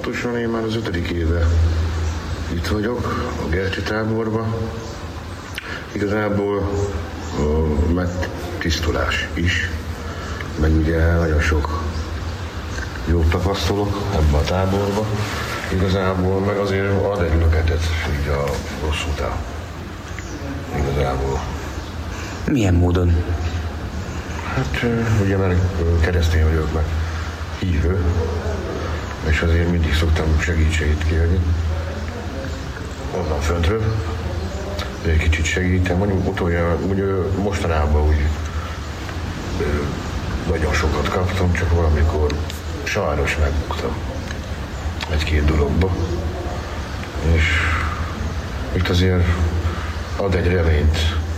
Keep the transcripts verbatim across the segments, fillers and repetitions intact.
Pontosan én már az ötödik éve itt vagyok, a Gercsi táborban. Igazából megtisztulás is, meg ugye nagyon sok jót tapasztalok ebben a táborban. Igazából meg azért ad egy löketet így a rossz után. Igazából. Milyen módon? Hát ugye már keresztény vagyok, meg hívő, és azért mindig szoktam segítséget kérni. Onnan föntről. Egy kicsit segítem, mondjuk utoljára, ugye mostanában úgy ö, nagyon sokat kaptam, csak valamikor sajnos megbuktam egy-két dologba. És itt azért ad egy reményt.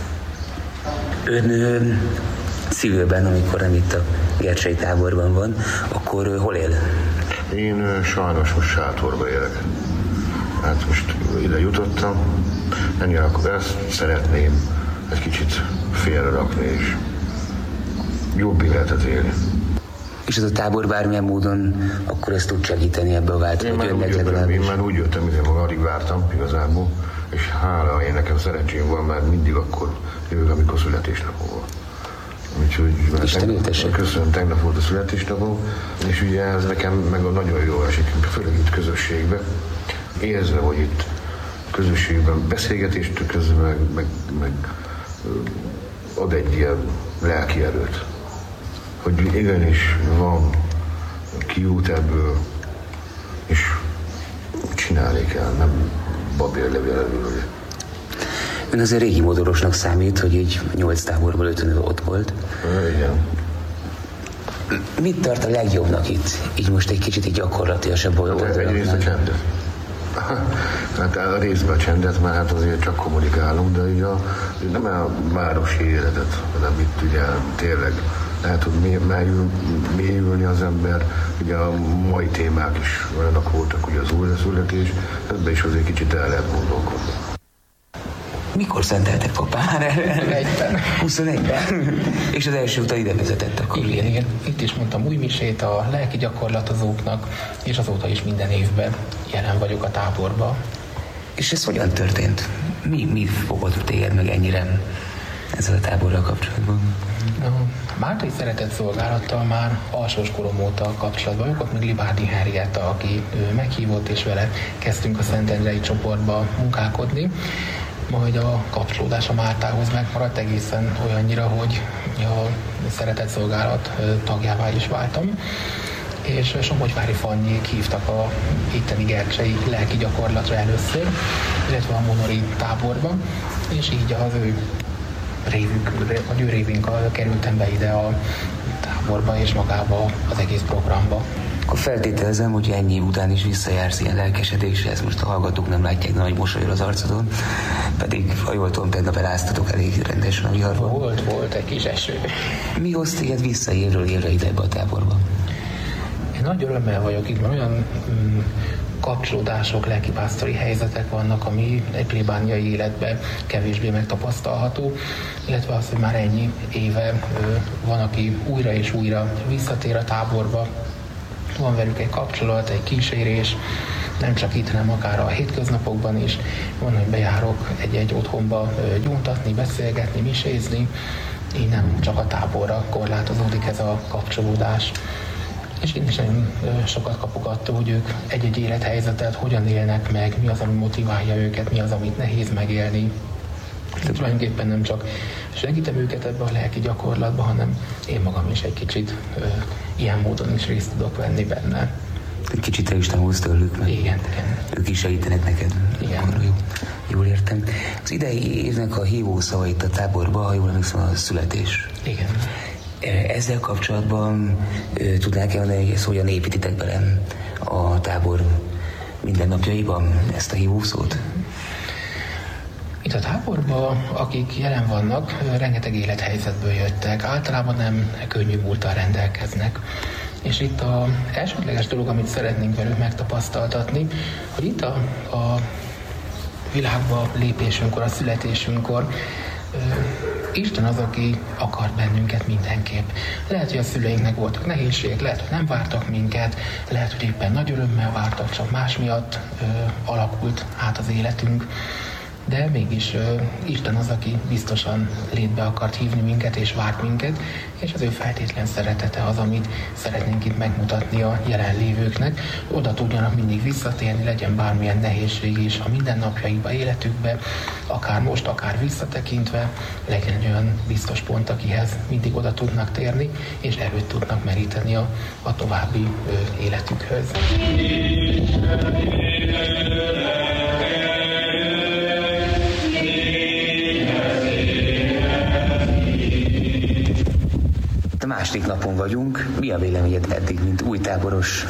Ön ö, szívőben, amikor nem itt a Gercsei táborban van, akkor ö, hol él? Én ö, sajnos most sátorba élek. Hát most ide jutottam, ennyi akkor ezt szeretném egy kicsit félre rakni és jobb életet élni. És ez a tábor bármilyen módon akkor ezt tud segíteni ebbe a változásba? Én, én már úgy jöttem, ide maga alig vártam igazából, és hála én nekem szerencsém van, mert mindig akkor jövök, amikor születésnapom van. Úgyhogy tegnap, köszönöm, tegnap volt a születésnapom, és ugye ez nekem meg a nagyon jó esik, főleg itt közösségben. Érzve, hogy itt közösségben beszélgetést közben meg, meg, meg ad egy ilyen lelki erőt, hogy igenis van kiút ebből, és csinálni kell, nem babérlevélelő. Ön azért régi modorosnak számít, hogy így nyolc táborból ötön ott volt. Igen. Mit tart a legjobbnak itt? Így most egy kicsit így gyakorlatilasabb oldalaknál. Hát egyrészt a csendet. Hát a részben a csendet, mert hát azért csak kommunikálunk, de így a, nem a városi életet, hanem itt ugye tényleg lehet, hogy mélyül, mélyülni az ember. Ugye a mai témák is olyanok voltak, ugye az újraszületés, ebben is azért kicsit el lehet gondolkodni. Mikor szenteltek papára? huszonegyben. huszonegyben? És az első utal ide vezetett akkor? Igen, igen. Itt is mondtam új misét a lelki gyakorlatozóknak, és azóta is minden évben jelen vagyok a táborban. És ez hogyan történt? Mi, mi fogott téged meg ennyire ezzel a táborral kapcsolatban? A Máltai Szeretetszolgálattal már alsós korom óta kapcsolatban vagyok, ott még Libárdi Henrietta, aki meghívott, és vele kezdtünk a Szentendrei csoportba munkálkodni. Majd a kapcsolódás a Máltához megmaradt egészen olyannyira, hogy a Szeretetszolgálat tagjává is váltam. És Somogyvári Fannyék hívtak a itteni gercsei lelki gyakorlatra először, illetve a Monori táborba, és így az ő révünk, az ő révünk kerültem be ide a táborba és magába az egész programba. Akkor feltételezem, hogy ennyi év után is visszajársz ilyen lelkesedéshez, most a hallgatók nem látják, de nagy mosolyol az arcodon, pedig, ha jól tudom, tegnap eláztatok elég rendesen a viharban. Volt, volt egy kis eső. Mi hoz téged vissza évről évre ide ebbe a táborba? Én nagy örömmel vagyok itt, mert olyan mm, kapcsolódások, lelkipásztori helyzetek vannak, ami egy plébániai életben kevésbé megtapasztalható, illetve az, hogy már ennyi éve ö, van, aki újra és újra visszatér a táborba, van velük egy kapcsolat, egy kísérés, nem csak itt, hanem akár a hétköznapokban is. Van, hogy bejárok egy-egy otthonba gyóntatni, beszélgetni, misézni, így nem csak a táborra korlátozódik ez a kapcsolódás. És én is nagyon sokat kapok attól, hogy ők egy-egy élethelyzetet hogyan élnek meg, mi az, ami motiválja őket, mi az, amit nehéz megélni. Tehát tulajdonképpen nem csak segítem őket ebbe a lelki gyakorlatba, hanem én magam is egy kicsit ö, ilyen módon is részt tudok venni benne. Kicsit te is tanulsz tőlük, meg igen, igen. Ők is segítenek neked. Igen. Akkor jó. Jól értem. Az idei évnek a hívó szava itt a táborban, ha jól emlékszem, a születés. Igen. Ezzel kapcsolatban tudnák elmondani, hogy ezt hogyan építitek bele a tábor mindennapjaiban, ezt a hívószót? Itt a táborban, akik jelen vannak, rengeteg élethelyzetből jöttek, általában nem könnyű múlttal rendelkeznek. És itt az elsődleges dolog, amit szeretnénk velük megtapasztaltatni, hogy itt a, a világba lépésünkkor, a születésünkkor Isten az, aki akar bennünket mindenképp. Lehet, hogy a szüleinknek voltak nehézségek, lehet, hogy nem vártak minket, lehet, hogy éppen nagy örömmel vártak, csak más miatt ö, alakult át az életünk. De mégis ö, Isten az, aki biztosan létbe akart hívni minket és várt minket, és az ő feltétlen szeretete az, amit szeretnénk itt megmutatni a jelenlévőknek. Oda tudjanak mindig visszatérni, legyen bármilyen nehézség is a mindennapjaikba, életükbe, akár most, akár visszatekintve, legyen egy olyan biztos pont, akihez mindig oda tudnak térni, és erőt tudnak meríteni a, a további ö, életükhöz. A második napon vagyunk. Mi a véleményed eddig, mint új táboros?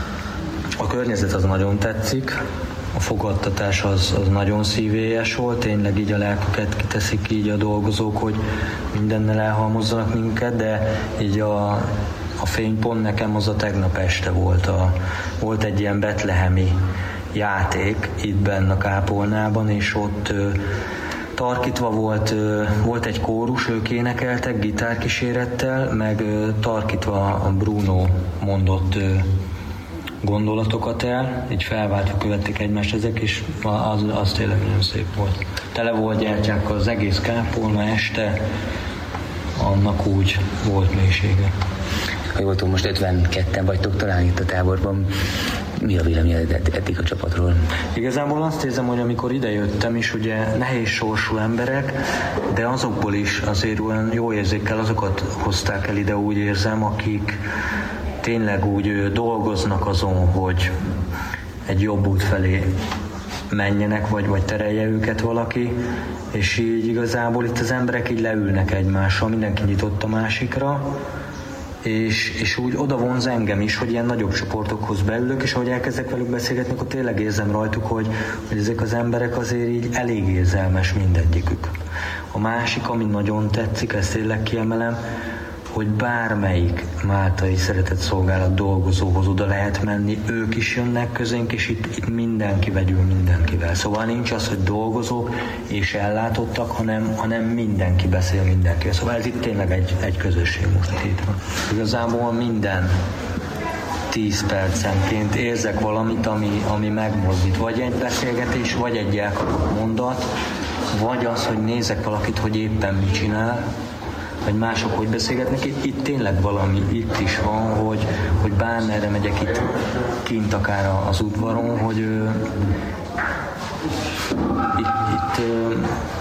A környezet az nagyon tetszik, a fogadtatás az, az nagyon szívélyes volt, tényleg így a lelküket kiteszik így a dolgozók, hogy mindennel elhalmozzanak minket, de így a, a fénypont nekem az a tegnap este volt. A, volt egy ilyen betlehemi játék itt benne a kápolnában, és ott tarkítva volt, volt egy kórus, ők énekeltek gitárkísérettel, meg tarkítva a Bruno mondott gondolatokat el, így felváltva követték egymást ezek, és az, az tényleg nagyon szép volt. Tele volt gyertyákkal az egész kápolna este, annak úgy volt mélysége. Ha jól tudom, most ötvenketten vagytok talán itt a táborban. Mi a véleményed eddig a csapatról? Igazából azt érzem, hogy amikor idejöttem is, ugye nehéz sorsú emberek, de azokból is azért olyan jó érzékkel azokat hozták el ide, úgy érzem, akik tényleg úgy dolgoznak azon, hogy egy jobb út felé menjenek, vagy, vagy terelje őket valaki, és így igazából itt az emberek így leülnek egymással, mindenki nyitott a másikra, És, és úgy oda vonz engem is, hogy ilyen nagyobb csoportokhoz beülök, és ahogy elkezdek velük beszélgetni, akkor tényleg érzem rajtuk, hogy, hogy ezek az emberek azért így elég érzelmes mindegyikük. A másik, ami nagyon tetszik, ezt tényleg kiemelem, hogy bármelyik máltai szeretett szolgálat dolgozóhoz oda lehet menni, ők is jönnek közénk, és itt, itt mindenki vegyül mindenkivel. Szóval nincs az, hogy dolgozók és ellátottak, hanem, hanem mindenki beszél mindenkivel. Szóval ez itt tényleg egy, egy közösség most itt van. Igazából minden tíz percenként érzek valamit, ami, ami megmozdít. Vagy egy beszélgetés, vagy egy elkapott mondat, vagy az, hogy nézek valakit, hogy éppen mit csinál, vagy mások hogy beszélgetnek, itt, itt tényleg valami itt is van, hogy, hogy bármerre megyek itt kint akár az udvaron, hogy ö, itt, itt ö,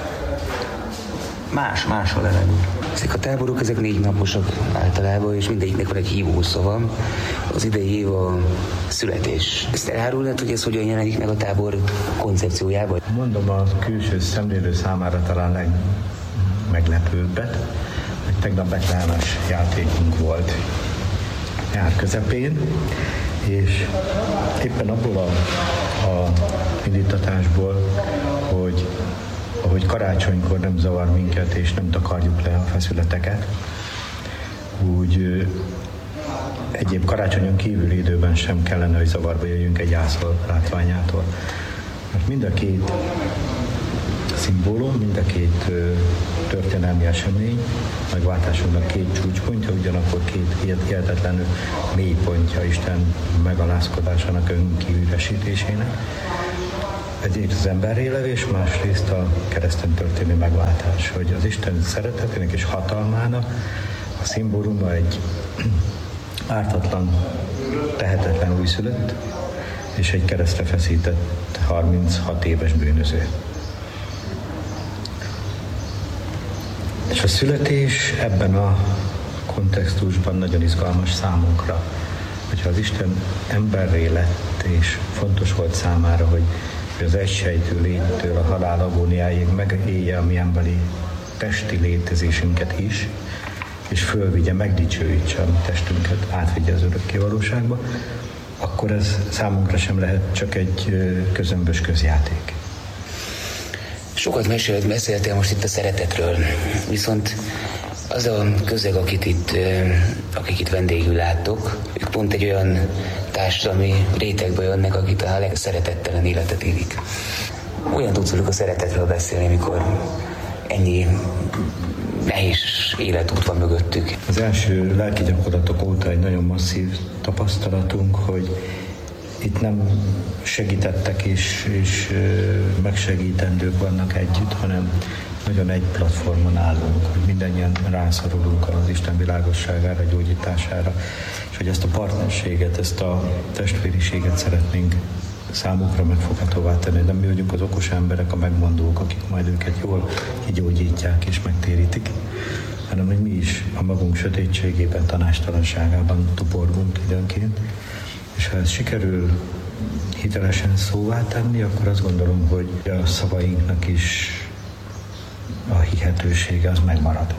más, más a levegő. Ezek a táborok, ezek négy naposak általában, és mindegyiknek van egy hívószava. Az idei év a születés. Ezt elárulnád, hogy ez hogyan jelenik meg a tábor koncepciójában? Mondom, a külső szemlélő számára talán legmeglepőbbet, hogy tegnap betlehemes játékunk volt nyár közepén, és éppen abból a, a indítatásból, hogy ahogy karácsonykor nem zavar minket, és nem takarjuk le a feszületeket, úgy egyéb karácsonyon kívüli időben sem kellene, hogy zavarba jöjjünk egy jászol látványától. Mert mind a két szimbólum, mind a két történelmi esemény, megváltásunknak két csúcspontja, ugyanakkor két hihetetlenül mélypontja Isten megalázkodásának, önkívülesítésének. Egyrészt az emberrélevés, másrészt a kereszten történő megváltás, hogy az Isten szeretetének és hatalmának a szimbóluma egy ártatlan, tehetetlen újszülött, és egy keresztre feszített harminchat éves bűnöző. És a születés ebben a kontextusban nagyon izgalmas számunkra, hogyha az Isten emberré lett, és fontos volt számára, hogy az egysejtő léttől a halál agóniáig megélje a mi emberi testi létezésünket is, és fölvigye, megdicsőítse a mi testünket, átvigye az örökké valóságba, akkor ez számunkra sem lehet csak egy közömbös közjáték. Sokat mesélt, beszéltél most itt a szeretetről, viszont az a közeg, akit itt, akik itt vendégül láttok, ők pont egy olyan társadalmi rétegbe jönnek, akik a legszeretettelen életet élik. Olyan tudsz velük a szeretetről beszélni, amikor ennyi nehéz életút van mögöttük. Az első lelki gyakorlatok óta egy nagyon masszív tapasztalatunk, hogy itt nem segítettek és, és megsegítendők vannak együtt, hanem nagyon egy platformon állunk, hogy mindannyian rászorulunk az Isten világosságára, gyógyítására, és hogy ezt a partnerséget, ezt a testvériséget szeretnénk számukra megfoghatóvá tenni. Nem mi vagyunk az okos emberek, a megmondók, akik majd őket jól kigyógyítják és megtérítik, hanem hogy mi is a magunk sötétségében, tanástalanságában tuporgunk időnként, és ha ez sikerül hitelesen szóvá tenni, akkor azt gondolom, hogy a szavainknak is a hihetősége az megmarad.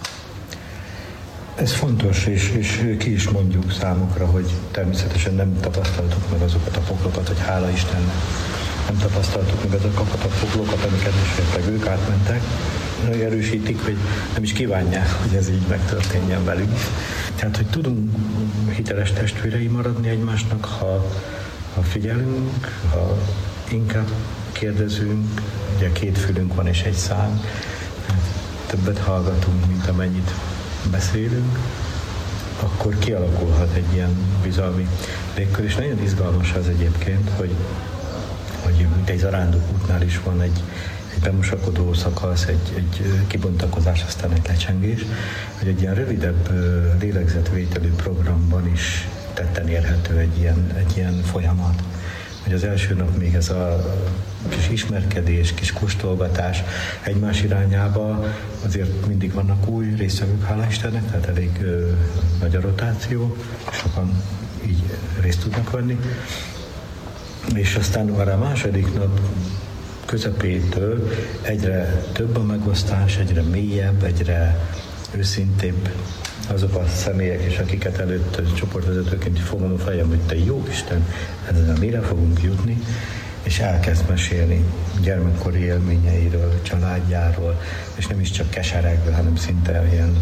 Ez fontos, és, és ki is mondjuk számukra, hogy természetesen nem tapasztaltuk meg azokat a poklokat, hogy hála Istennek nem tapasztaltuk meg azokat a poklokat, amiket esetleg ők átmentek. Erősítik, hogy nem is kívánják, hogy ez így megtörténjen velük. Tehát, hogy tudunk hiteles testvérei maradni egymásnak, ha, ha figyelünk, ha inkább kérdezünk, ugye két fülünk van és egy szám, többet hallgatunk, mint amennyit beszélünk, akkor kialakulhat egy ilyen bizalmi légkör, és nagyon izgalmas az egyébként, hogy, hogy egy zarándok útnál is van egy, egy bemosakodó szakasz, egy, egy kibontakozás, aztán egy lecsengés, hogy egy ilyen rövidebb lélegzetvételű programban is tetten érhető egy ilyen, egy ilyen folyamat. Hogy az első nap még ez a kis ismerkedés, kis kóstolgatás egymás irányába, azért mindig vannak új résztvevők, hála Istennek, tehát elég ö, nagy a rotáció, sokan így részt tudnak venni. És aztán arra a második nap közepétől egyre több a megosztás, egyre mélyebb, egyre őszintébb azok a személyek, és akiket előtt csoportvezetőként fogom a fejem, hogy te jó Isten, ezen mire fogunk jutni, és elkezd mesélni gyermekkori élményeiről, családjáról, és nem is csak keseregve, hanem szinte ilyen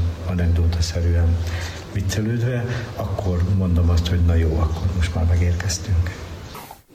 anekdótaszerűen viccelődve, akkor mondom azt, hogy na jó, akkor most már megérkeztünk.